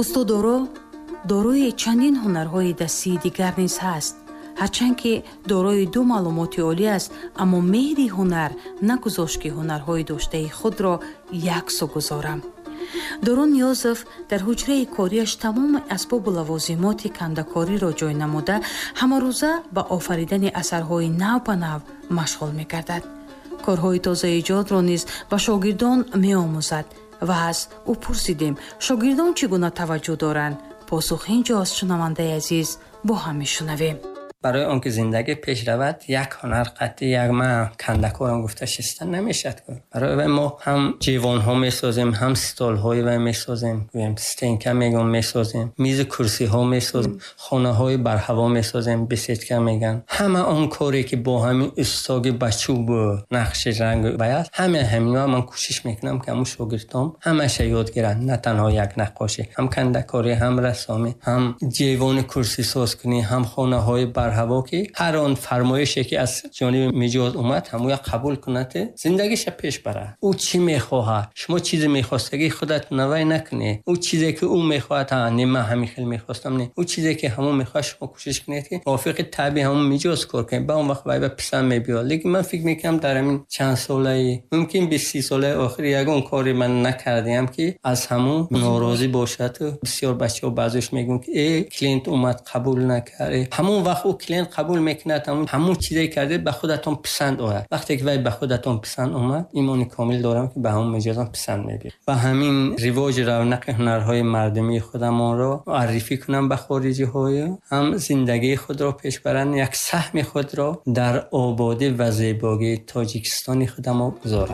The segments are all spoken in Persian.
устод доро дорои чандин ҳунарҳои дастии дигар низ ҳаст. ҳарчанд ки дорои ду маълумоти олӣ аст, аммо меҳри ҳунар нагузошт ки ҳунарҳои доштаи худро яксу гузорам. дорун Ниёзов дар ҳуҷраи корияш тамоми асбобу лавозимоти кандакориро ҷой намуда, ҳамарӯза ба офаридани асарҳои нав ба нав машғул мегардад. корҳои тозаиҷодро низ ба шогирдон меомӯзад ва аз ӯ пурсидем шогирдон чӣ гуна таваҷҷӯҳ доранд. посухи инҷост, шунавандаи азиз, бо ҳам мешунавем. برای آنکه زندگی پیش رود یک هنر قطعی یک ما کندکارم گفته شستن نمیشد که برای ما هم جیوان ها میسازیم، هم ستال های و میسازیم، ستینکه میگم میسازیم، میز کرسی ها میسازیم، خانه های بر هوا میسازیم، بسیتکه میگن. همه آن کاری که با همین استاگ بچوب و نقش رنگ باید همینا من کوشش میکنم که همون شاگردام همش یاد گیرن، نه تنها یک نقاشی، هم کندکاری، هم رسامی، هم جیوان کرسی ساز کنی، هم خانه های بر هوا که هر آن فرمایشی که از جانب مجاز اومد همون قبول کنه، زندگیش پیش بره. او چی میخواد، شما چیزی میخواستگی خودت نوای نکنی، او چیزی که او میخواد نه من همین خیلی میخواستم، نه او چیزی که همون میخواد شما کوشش کنید که موافق طبیع همون مجاز کار کنید. با اون وقت وای پسند میبیاد. لیکن من فکر میکنم در همین چند ساله ممکن 20 ساله آخر یگان کاری من نکردم که از همون ناراضی باشد. بسیار بچه‌ها بعضیش میگن که ای کلینت اومد قبول نکرده، همون وقت او کلینت قبول میکنه، همون چیزی کرده به خودتون پسند آید. وقتی که وای به خودتون پسند اومد، ایمان کامل دارم که به همون مجازم پسند میبینه. و همین رواج رونق هنرهای مردمی خودمان را معرفی کنم به خارجی های، هم زندگی خود را پیش برن، یک سهم خود را در آبادی و زیبایی تاجیکستان خودمان گذارم.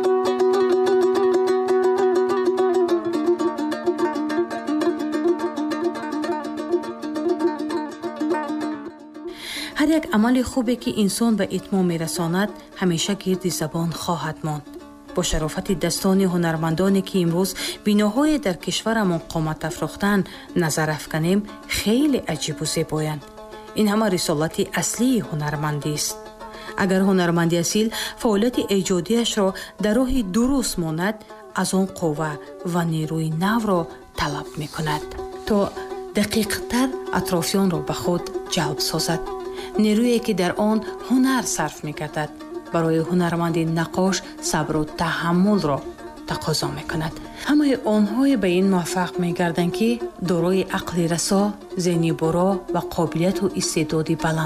هر یک عمل خوبی که انسان به اتمام میرساند همیشه گرد زبان خواهد ماند. با شرافت دستان هنرمندانی که امروز بناهای در کشورمان قامت افروختند نظر افکنیم، خیلی عجیب و زیبایند. این همه رسالت اصلی هنرمندی است. اگر هنرمندی اصیل فعالیت ایجادیش را در راه درست ماند، از آن قوه و نیروی نو را طلب میکند تا دقیق‌تر اطرافیان را به خود جلب سازد. نیرویی که در آن هنر صرف می‌کرد برای هنرمند نقاش صبر و تحمل را تقاضا می‌کند. همه آنها به این موفق می‌گردند که دارای عقل رسا، ذهن برا و قابلیت و استعداد بلند